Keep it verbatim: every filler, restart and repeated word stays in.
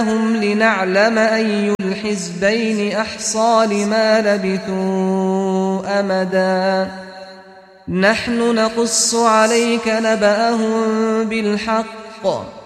هم لنعلم أي الحزبين أحصى لما لبثوا أمدا نحن نقص عليك نبأهم بالحق